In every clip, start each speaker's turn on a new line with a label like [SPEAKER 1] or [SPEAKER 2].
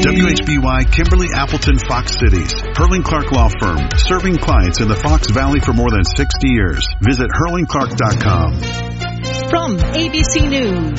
[SPEAKER 1] WHBY Kimberly Appleton Fox Cities. Hurling Clark Law Firm, serving clients in the Fox Valley for more than 60 years. Visit hurlingclark.com.
[SPEAKER 2] From ABC News,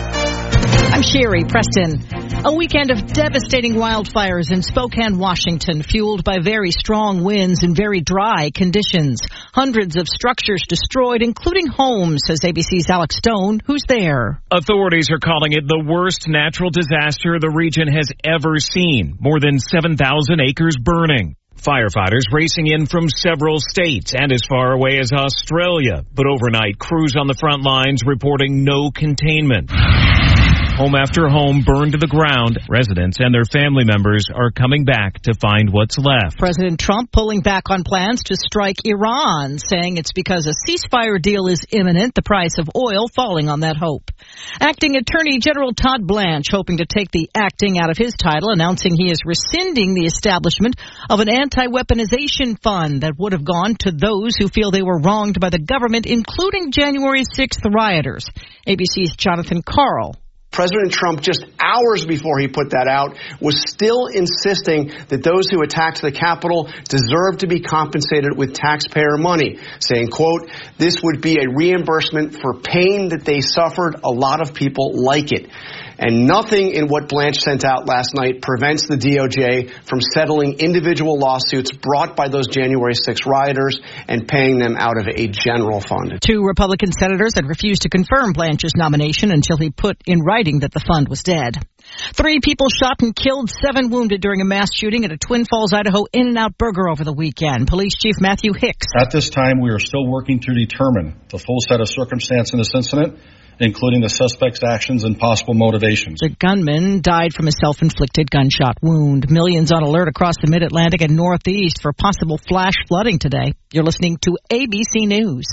[SPEAKER 2] I'm Sherry Preston. A weekend of devastating wildfires in Spokane, Washington, fueled by very strong winds and very dry conditions. Hundreds of structures destroyed, including homes, says ABC's Alex Stone, who's there.
[SPEAKER 3] Authorities are calling it the worst natural disaster the region has ever seen. More than 7,000 acres burning. Firefighters racing in from several states and as far away as Australia. But overnight, crews on the front lines reporting no containment. Home after home burned to the ground. Residents and their family members are coming back to find what's left.
[SPEAKER 2] President Trump pulling back on plans to strike Iran, saying it's because a ceasefire deal is imminent, the price of oil falling on that hope. Acting Attorney General Todd Blanche hoping to take the acting out of his title, announcing he is rescinding the establishment of an anti-weaponization fund that would have gone to those who feel they were wronged by the government, including January 6th rioters. ABC's Jonathan Karl.
[SPEAKER 4] President Trump, just hours before he put that out, was still insisting that those who attacked the Capitol deserve to be compensated with taxpayer money, saying, quote, this would be a reimbursement for pain that they suffered. A lot of people like it. And nothing in what Blanche sent out last night prevents the DOJ from settling individual lawsuits brought by those January 6 rioters and paying them out of a general fund.
[SPEAKER 2] 2 Republican senators had refused to confirm Blanche's nomination until he put in writing that the fund was dead. 3 people shot and killed, 7 wounded during a mass shooting at a Twin Falls, Idaho In-N-Out Burger over the weekend. Police Chief Matthew Hicks.
[SPEAKER 5] At this time, we are still working to determine the full set of circumstance in this incident, including the suspect's actions and possible motivations.
[SPEAKER 2] The gunman died from a self-inflicted gunshot wound. Millions on alert across the Mid-Atlantic and Northeast for possible flash flooding today. You're listening to ABC News.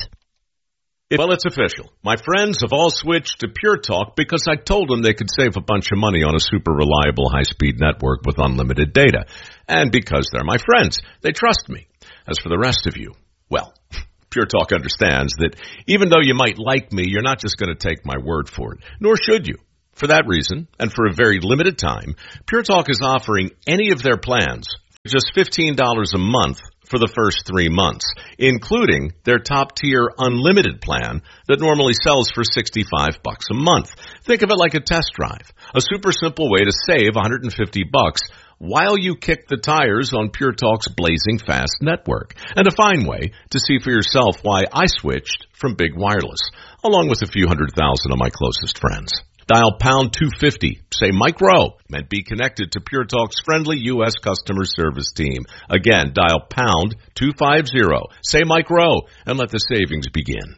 [SPEAKER 6] Well, it's official. My friends have all switched to Pure Talk because I told them they could save a bunch of money on a super reliable high-speed network with unlimited data. And because they're my friends, they trust me. As for the rest of you, well, Pure Talk understands that even though you might like me, you're not just going to take my word for it, nor should you. For that reason, and for a very limited time, Pure Talk is offering any of their plans for just $15 a month for the first 3 months, including their top-tier unlimited plan that normally sells for $65 a month. Think of it like a test drive, a super simple way to save $150 while you kick the tires on Pure Talk's blazing fast network, and a fine way to see for yourself why I switched from big wireless, along with a few 100,000 of my closest friends. Dial pound 250, say Mike Rowe, and be connected to Pure Talk's friendly U.S. customer service team. Again, dial pound 250, say Mike Rowe, and let the savings begin.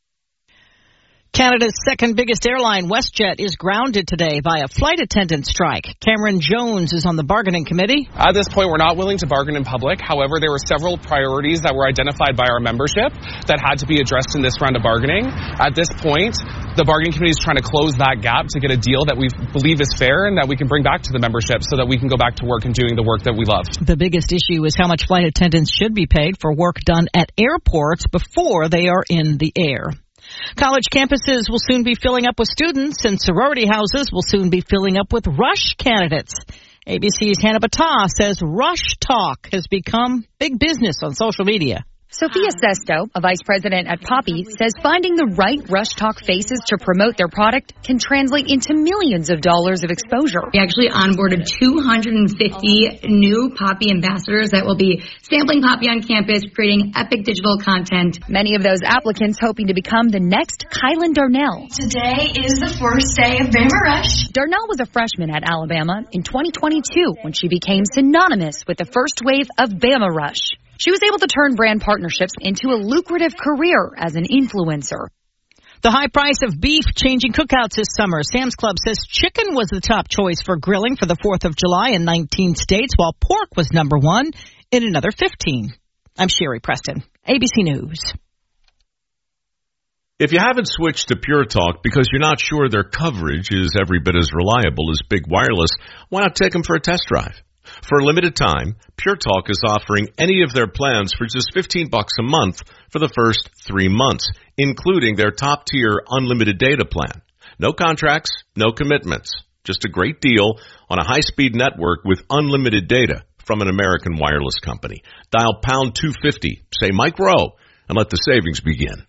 [SPEAKER 2] Canada's second biggest airline, WestJet, is grounded today by a flight attendant strike. Cameron Jones is on the bargaining committee.
[SPEAKER 7] At this point, we're not willing to bargain in public. However, there were several priorities that were identified by our membership that had to be addressed in this round of bargaining. At this point, the bargaining committee is trying to close that gap to get a deal that we believe is fair and that we can bring back to the membership so that we can go back to work and doing the work that we love.
[SPEAKER 2] The biggest issue is how much flight attendants should be paid for work done at airports before they are in the air. College campuses will soon be filling up with students, and sorority houses will soon be filling up with rush candidates. ABC's Hannah Battah says rush talk has become big business on social media.
[SPEAKER 8] Sophia Sesto, a vice president at Poppy, says finding the right Rush Talk faces to promote their product can translate into millions of dollars of exposure.
[SPEAKER 9] We actually onboarded 250 new Poppy ambassadors that will be sampling Poppy on campus, creating epic digital content.
[SPEAKER 8] Many of those applicants hoping to become the next Kylan Darnell.
[SPEAKER 10] Today is the first day of Bama Rush.
[SPEAKER 8] Darnell was a freshman at Alabama in 2022 when she became synonymous with the first wave of Bama Rush. She was able to turn brand partnerships into a lucrative career as an influencer.
[SPEAKER 2] The high price of beef changing cookouts this summer. Sam's Club says chicken was the top choice for grilling for the 4th of July in 19 states, while pork was number 1 in another 15. I'm Sherry Preston, ABC News.
[SPEAKER 6] If you haven't switched to Pure Talk because you're not sure their coverage is every bit as reliable as big wireless, why not take them for a test drive? For a limited time, Pure Talk is offering any of their plans for just $15 a month for the first 3 months, including their top-tier unlimited data plan. No contracts, no commitments. Just a great deal on a high-speed network with unlimited data from an American wireless company. Dial pound 250, say Mike Rowe, and let the savings begin.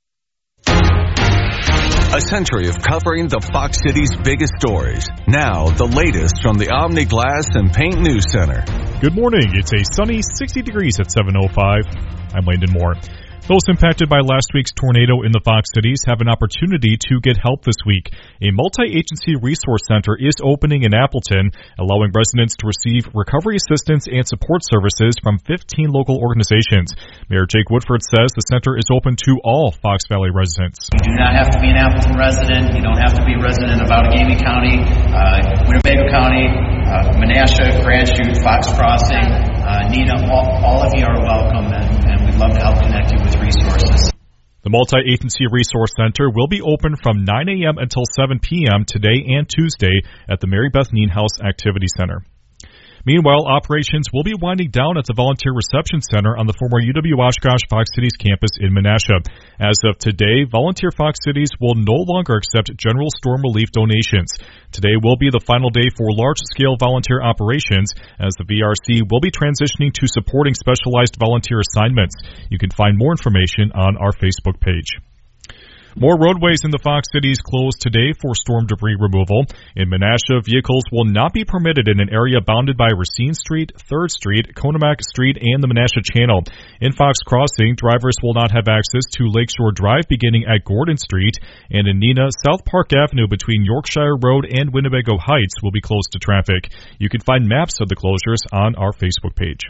[SPEAKER 11] A century of covering the Fox City's biggest stories. Now, the latest from the Omni Glass and Paint News Center.
[SPEAKER 12] Good morning. It's a sunny 60 degrees at 7:05. I'm Landon Moore. Those impacted by last week's tornado in the Fox Cities have an opportunity to get help this week. A multi-agency resource center is opening in Appleton, allowing residents to receive recovery assistance and support services from 15 local organizations. Mayor Jake Woodford says the center is open to all Fox Valley residents.
[SPEAKER 13] You do not have to be an Appleton resident. You don't have to be a resident of Outagamie County, Winnebago County, Menasha, Grand Chute, Fox Crossing, Neenah. All of you are welcome, and we'd love to help connect you with resources.
[SPEAKER 12] The Multi-Agency Resource Center will be open from 9 a.m. until 7 p.m. today and Tuesday at the Mary Beth Nienhuis Activity Center. Meanwhile, operations will be winding down at the Volunteer Reception Center on the former UW-Oshkosh Fox Cities campus in Menasha. As of today, Volunteer Fox Cities will no longer accept general storm relief donations. Today will be the final day for large-scale volunteer operations, as the VRC will be transitioning to supporting specialized volunteer assignments. You can find more information on our Facebook page. More roadways in the Fox Cities closed today for storm debris removal. In Menasha, vehicles will not be permitted in an area bounded by Racine Street, 3rd Street, Conomac Street, and the Menasha Channel. In Fox Crossing, drivers will not have access to Lakeshore Drive beginning at Gordon Street. And in Neenah, South Park Avenue between Yorkshire Road and Winnebago Heights will be closed to traffic. You can find maps of the closures on our Facebook page.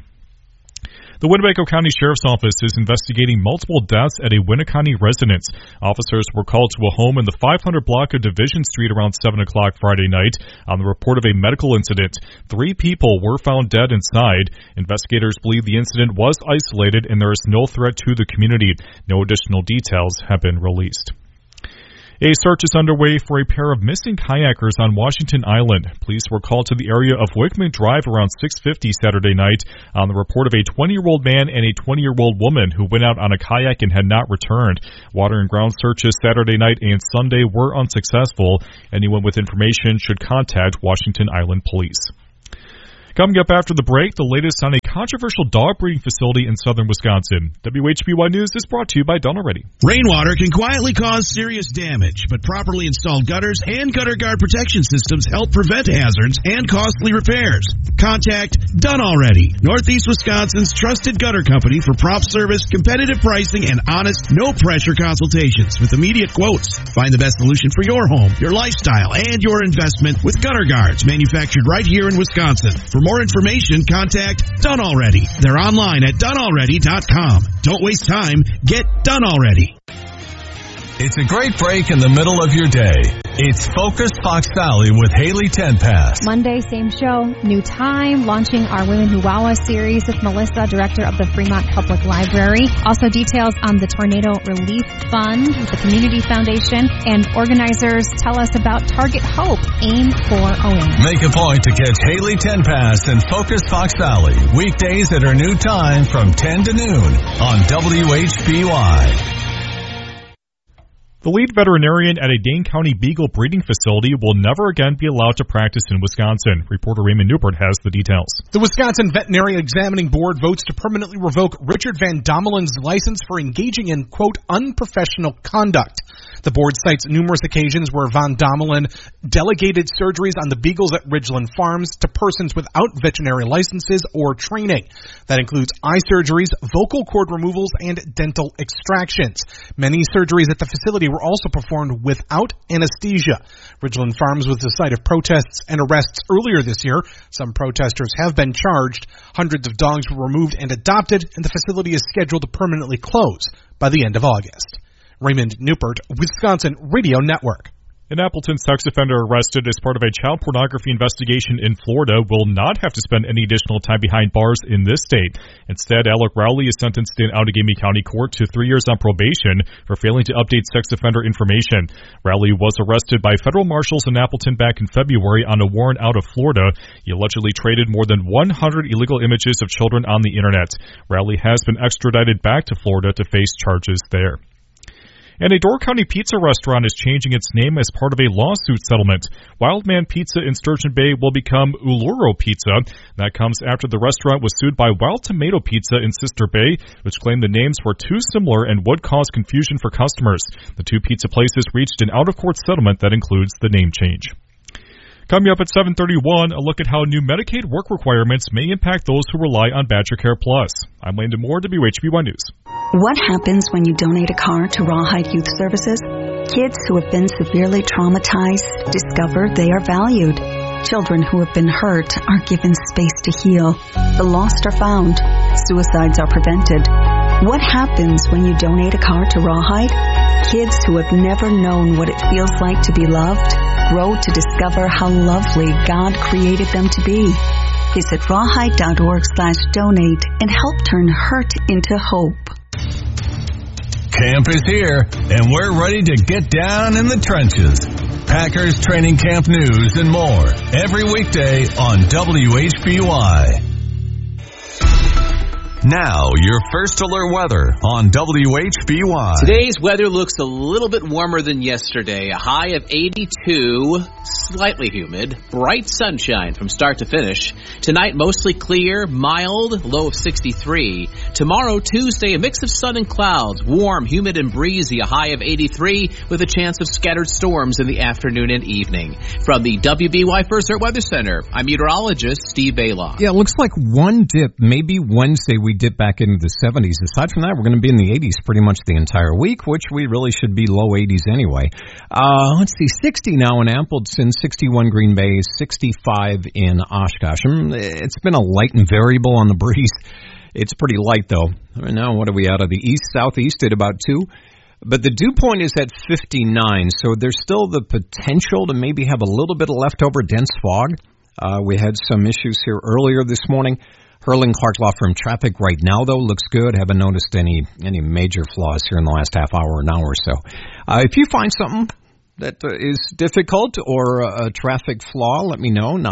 [SPEAKER 12] The Winnebago County Sheriff's Office is investigating multiple deaths at a Winneconne residence. Officers were called to a home in the 500 block of Division Street around 7 o'clock Friday night on the report of a medical incident. 3 people were found dead inside. Investigators believe the incident was isolated and there is no threat to the community. No additional details have been released. A search is underway for a pair of missing kayakers on Washington Island. Police were called to the area of Wickman Drive around 6:50 Saturday night on the report of a 20-year-old man and a 20-year-old woman who went out on a kayak and had not returned. Water and ground searches Saturday night and Sunday were unsuccessful. Anyone with information should contact Washington Island Police. Coming up after the break, the latest on a controversial dog breeding facility in southern Wisconsin. WHBY News is brought to you by Done Already.
[SPEAKER 14] Rainwater can quietly cause serious damage, but properly installed gutters and gutter guard protection systems help prevent hazards and costly repairs. Contact Done Already, Northeast Wisconsin's trusted gutter company for prompt service, competitive pricing, and honest, no-pressure consultations with immediate quotes. Find the best solution for your home, your lifestyle, and your investment with gutter guards manufactured right here in Wisconsin. For more information, contact Done Already. They're online at donealready.com. Don't waste time. Get Done Already.
[SPEAKER 11] It's a great break in the middle of your day. It's Focused Fox Valley with Haley Tenpass.
[SPEAKER 15] Monday, same show, new time, launching our Women Who Wow Us series with Melissa, director of the Fremont Public Library. Also details on the Tornado Relief Fund with the Community Foundation, and organizers tell us about Target Hope, Aim for a Win.
[SPEAKER 11] Make a point to catch Haley Tenpass and Focused Fox Valley weekdays at her new time from 10 to noon on WHBY.
[SPEAKER 12] The lead veterinarian at a Dane County Beagle breeding facility will never again be allowed to practice in Wisconsin. Reporter Raymond Newport has the details.
[SPEAKER 16] The Wisconsin Veterinary Examining Board votes to permanently revoke Richard Van Dommelen's license for engaging in, quote, unprofessional conduct. The board cites numerous occasions where Van Dommelen delegated surgeries on the beagles at Ridgeland Farms to persons without veterinary licenses or training. That includes eye surgeries, vocal cord removals, and dental extractions. Many surgeries at the facility were also performed without anesthesia. Ridgeland Farms was the site of protests and arrests earlier this year. Some protesters have been charged. Hundreds of dogs were removed and adopted, and the facility is scheduled to permanently close by the end of August. Raymond Newport, Wisconsin Radio Network.
[SPEAKER 12] An Appleton sex offender arrested as part of a child pornography investigation in Florida will not have to spend any additional time behind bars in this state. Instead, Alec Rowley is sentenced in Outagamie County Court to 3 years on probation for failing to update sex offender information. Rowley was arrested by federal marshals in Appleton back in February on a warrant out of Florida. He allegedly traded more than 100 illegal images of children on the internet. Rowley has been extradited back to Florida to face charges there. And a Door County pizza restaurant is changing its name as part of a lawsuit settlement. Wildman Pizza in Sturgeon Bay will become Uluro Pizza. That comes after the restaurant was sued by Wild Tomato Pizza in Sister Bay, which claimed the names were too similar and would cause confusion for customers. The two pizza places reached an out-of-court settlement that includes the name change. Coming up at 7:31, a look at how new Medicaid work requirements may impact those who rely on Badger Care Plus. I'm Landon Moore, WHB1 News.
[SPEAKER 17] What happens when you donate a car to Rawhide Youth Services? Kids who have been severely traumatized discover they are valued. Children who have been hurt are given space to heal. The lost are found. Suicides are prevented. What happens when you donate a car to Rawhide? Kids who have never known what it feels like to be loved grow to discover how lovely God created them to be. Visit rawhide.org/donate and help turn hurt into hope.
[SPEAKER 11] Camp is here, and we're ready to get down in the trenches. Packers training camp news and more every weekday on WHBY. Now, your first alert weather on WHBY.
[SPEAKER 18] Today's weather looks a little bit warmer than yesterday. A high of 82, slightly humid, bright sunshine from start to finish. Tonight, mostly clear, mild, low of 63. Tomorrow, Tuesday, a mix of sun and clouds, warm, humid, and breezy, a high of 83, with a chance of scattered storms in the afternoon and evening. From the WBY First Alert Weather Center, I'm meteorologist Steve Baylock.
[SPEAKER 19] Yeah, it looks like one dip, maybe Wednesday we dip back into the 70s. Aside from that, we're going to be in the 80s pretty much the entire week, which we really should be low 80s anyway. Let's see, 60 now in Appleton, 61 Green Bay, 65 in Oshkosh. It's been a light and variable on the breeze. It's pretty light, though. Now, what are we out of the east, southeast at about 2? But the dew point is at 59, so there's still the potential to maybe have a little bit of leftover dense fog. We had some issues here earlier this morning. Hurling Clark Law Firm traffic right now, though, looks good. Haven't noticed any major flaws here in the last half hour, an hour or so. If you find something that is difficult or a traffic flaw, let me know.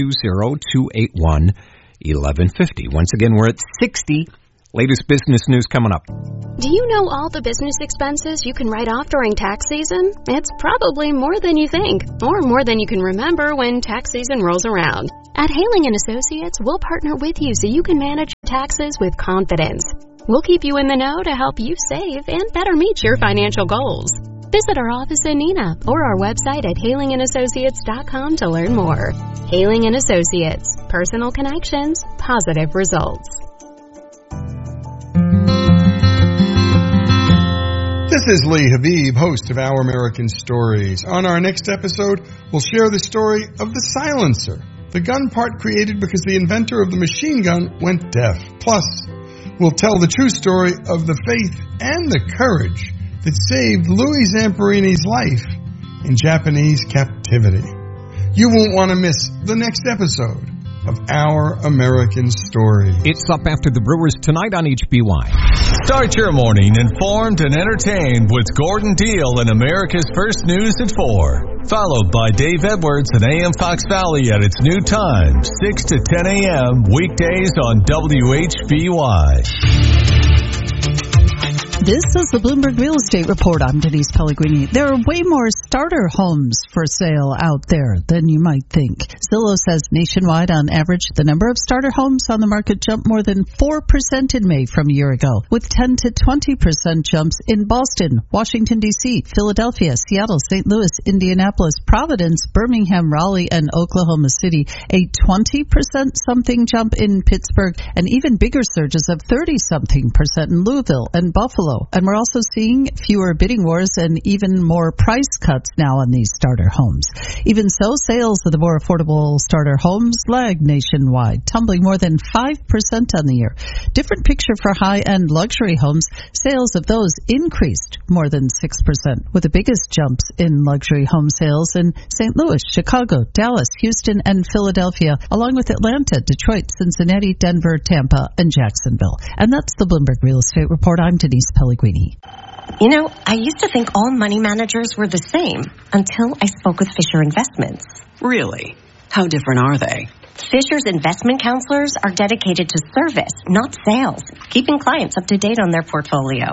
[SPEAKER 19] 920-281-1150. Once again, we're at 60. Latest business news coming up.
[SPEAKER 20] Do you know all the business expenses you can write off during tax season? It's probably more than you think, or more than you can remember when tax season rolls around. At Haling & Associates, we'll partner with you so you can manage taxes with confidence. We'll keep you in the know to help you save and better meet your financial goals. Visit our office in Neenah or our website at halingandassociates.com to learn more. Haling & Associates. Personal connections, positive results.
[SPEAKER 21] This is Lee Habib, host of Our American Stories. On our next episode, we'll share the story of the silencer, the gun part created because the inventor of the machine gun went deaf. Plus, we'll tell the true story of the faith and the courage that saved Louis Zamperini's life in Japanese captivity. You won't want to miss the next episode of Our American Story.
[SPEAKER 19] It's up after the Brewers tonight on HBY.
[SPEAKER 11] Start your morning informed and entertained with Gordon Deal and America's First News at 4. Followed by Dave Edwards and AM Fox Valley at its new time, 6 to 10 a.m. weekdays on WHBY.
[SPEAKER 22] This is the Bloomberg Real Estate Report. I'm Denise Pellegrini. There are way more starter homes for sale out there than you might think. Zillow says nationwide, on average, the number of starter homes on the market jumped more than 4% in May from a year ago, with 10 to 20% jumps in Boston, Washington, D.C., Philadelphia, Seattle, St. Louis, Indianapolis, Providence, Birmingham, Raleigh, and Oklahoma City. A 20% something jump in Pittsburgh, and even bigger surges of 30-something percent in Louisville and Buffalo. And we're also seeing fewer bidding wars and even more price cuts now on these starter homes. Even so, sales of the more affordable starter homes lagged nationwide, tumbling more than 5% on the year. Different picture for high-end luxury homes. Sales of those increased more than 6%, with the biggest jumps in luxury home sales in St. Louis, Chicago, Dallas, Houston, and Philadelphia, along with Atlanta, Detroit, Cincinnati, Denver, Tampa, and Jacksonville. And that's the Bloomberg Real Estate Report. I'm Denise Pellegrini.
[SPEAKER 23] You know, I used to think all money managers were the same until I spoke with Fisher Investments.
[SPEAKER 24] Really? How different are they?
[SPEAKER 23] Fisher's investment counselors are dedicated to service, not sales, keeping clients up to date on their portfolio.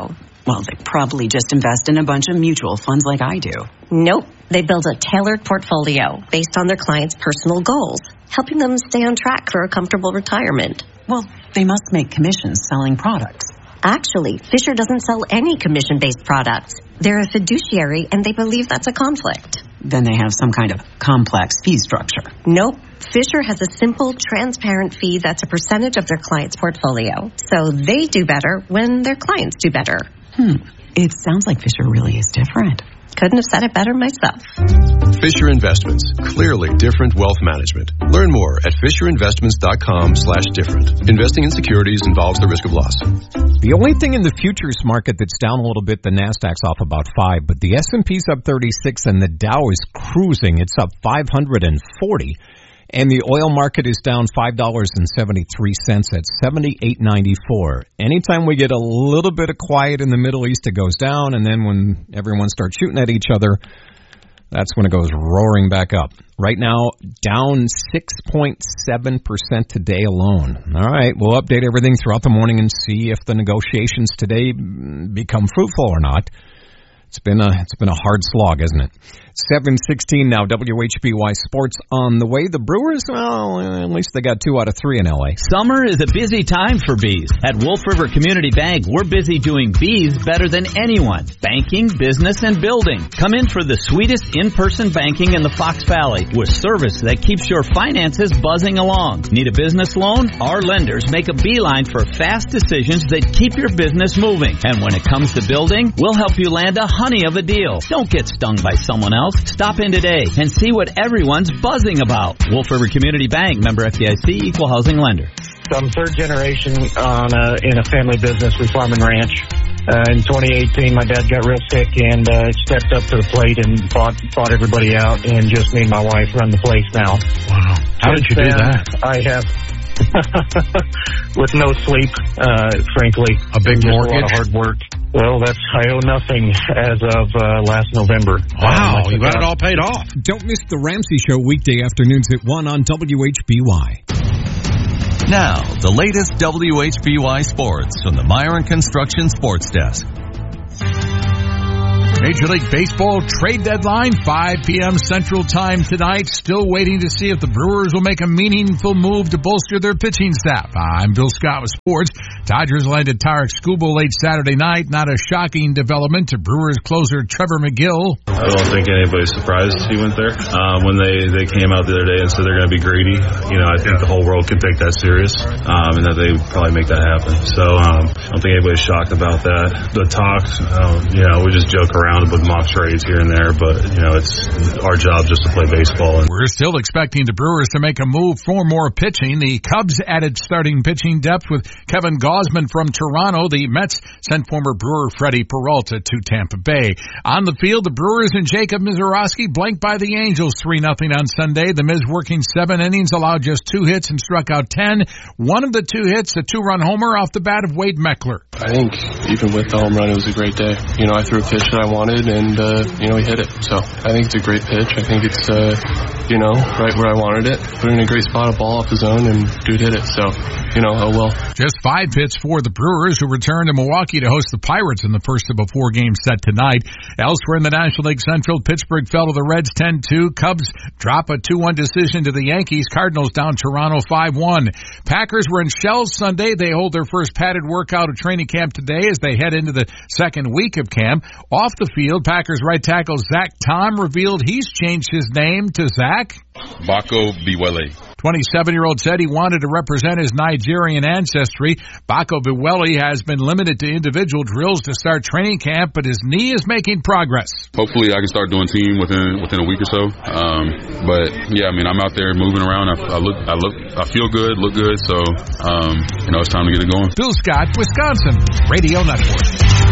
[SPEAKER 24] Well, they probably just invest in a bunch of mutual funds like I do.
[SPEAKER 23] Nope. They build a tailored portfolio based on their clients' personal goals, helping them stay on track for a comfortable retirement.
[SPEAKER 24] Well, they must make commissions selling products.
[SPEAKER 23] Actually, Fisher doesn't sell any commission-based products. They're a fiduciary, and they believe that's a conflict.
[SPEAKER 24] Then they have some kind of complex fee structure.
[SPEAKER 23] Nope. Fisher has a simple, transparent fee that's a percentage of their client's portfolio. So they do better when their clients do better.
[SPEAKER 24] It sounds like Fisher really is different.
[SPEAKER 23] Couldn't have said it better myself.
[SPEAKER 1] Fisher Investments. Clearly different wealth management. Learn more at FisherInvestments.com/different. Investing in securities involves the risk of loss.
[SPEAKER 19] The only thing in the futures market that's down a little bit, the Nasdaq's off about 5, but the S&P's up 36 and the Dow is cruising. It's up 540. And the oil market is down $5.73 at $78.94. Anytime we get a little bit of quiet in the Middle East, it goes down. And then when everyone starts shooting at each other, that's when it goes roaring back up. Right now, down 6.7% today alone. All right, we'll update everything throughout the morning and see if the negotiations today become fruitful or not. It's been a hard slog, isn't it? 7:16 now, WHBY Sports on the way. The Brewers, well, at least they got 2 out of 3 in L.A.
[SPEAKER 3] Summer is a busy time for bees. At Wolf River Community Bank, we're busy doing bees better than anyone. Banking, business, and building. Come in for the sweetest in-person banking in the Fox Valley with service that keeps your finances buzzing along. Need a business loan? Our lenders make a beeline for fast decisions that keep your business moving. And when it comes to building, we'll help you land a honey of a deal. Don't get stung by someone else. Stop in today and see what everyone's buzzing about. Wolf River Community Bank, member FDIC, equal housing lender.
[SPEAKER 4] So I'm third generation in a family business. We farm and ranch. In 2018, my dad got real sick and stepped up to the plate and bought everybody out, and just me and my wife run the place now.
[SPEAKER 5] Wow. How did you do that?
[SPEAKER 4] I have, with no sleep, frankly.
[SPEAKER 5] A big mortgage?
[SPEAKER 4] A lot of hard work. Well, I owe nothing as of last November.
[SPEAKER 5] Wow, you got it all paid off.
[SPEAKER 19] Don't miss the Ramsey Show weekday afternoons at 1 on WHBY.
[SPEAKER 11] Now, the latest WHBY Sports from the Myron Construction Sports Desk.
[SPEAKER 25] Major League Baseball trade deadline, 5 p.m. Central Time tonight. Still waiting to see if the Brewers will make a meaningful move to bolster their pitching staff. I'm Bill Scott with Sports. Dodgers landed Tarek Skubal late Saturday night. Not a shocking development to Brewers closer Trevor McGill.
[SPEAKER 26] I don't think anybody's surprised he went there. When they came out the other day and said they're going to be greedy, I think the whole world could take that serious, and that they would probably make that happen. So I don't think anybody's shocked about that. The talks, we just joke around with mock trades here and there, but it's our job just to play baseball. And
[SPEAKER 25] we're still expecting the Brewers to make a move for more pitching. The Cubs added starting pitching depth with Kevin Gausman from Toronto. The Mets sent former Brewer Freddie Peralta to Tampa Bay. On the field, the Brewers and Jacob Mizorowski blanked by the Angels 3-0 on Sunday. The Miz working 7 innings, allowed just 2 hits and struck out 10. One of the 2 hits, a 2-run homer off the bat of Wade Meckler.
[SPEAKER 27] I think even with the home run, it was a great day. I threw a pitch that I wanted, and he hit it. So I think it's a great pitch. I think it's right where I wanted it. Put it in a great spot, a ball off the zone, and dude hit it. So oh well.
[SPEAKER 25] Just 5 hits for the Brewers, who return to Milwaukee to host the Pirates in the first of a 4-game set tonight. Elsewhere in the National League Central, Pittsburgh fell to the Reds 10-2. Cubs drop a 2-1 decision to the Yankees. Cardinals down Toronto 5-1. Packers were in Shells Sunday. They hold their first padded workout of training camp today as they head into the second week of camp. Off the field, Packers right tackle Zach Tom revealed he's changed his name to Zach
[SPEAKER 28] Bako Biwele.
[SPEAKER 25] 27-year-old said he wanted to represent his Nigerian ancestry. Bako Biwele has been limited to individual drills to start training camp, but his knee is making progress.
[SPEAKER 28] Hopefully I can start doing team within a week or so. But yeah, I'm out there moving around. I feel good, look good. So, it's time to get it going.
[SPEAKER 25] Bill Scott, Wisconsin Radio Network.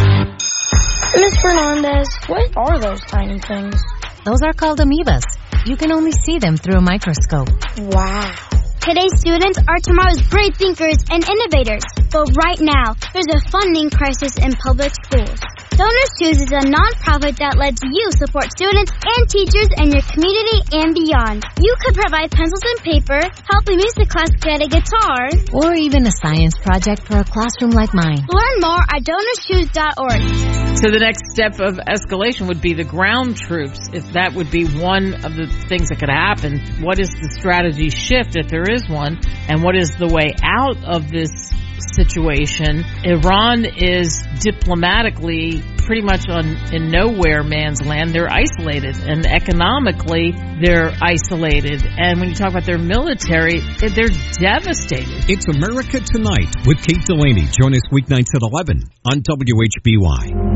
[SPEAKER 29] Ms. Fernandez, what are those tiny things?
[SPEAKER 30] Those are called amoebas. You can only see them through a microscope.
[SPEAKER 29] Wow. Today's students are tomorrow's great thinkers and innovators. But right now, there's a funding crisis in public schools. Donors Choose is a nonprofit that lets you support students and teachers in your community and beyond. You could provide pencils and paper, help a music class get a guitar,
[SPEAKER 30] or even a science project for a classroom like mine.
[SPEAKER 29] Learn more at donorschoose.org.
[SPEAKER 2] So the next step of escalation would be the ground troops. If that would be one of the things that could happen, what is the strategy shift if there is one, and what is the way out of this situation? Iran is diplomatically pretty much in nowhere man's land. They're isolated, and economically they're isolated. And when you talk about their military, they're devastated.
[SPEAKER 19] It's America Tonight with Kate Delaney. Join us weeknights at 11 on WHBY.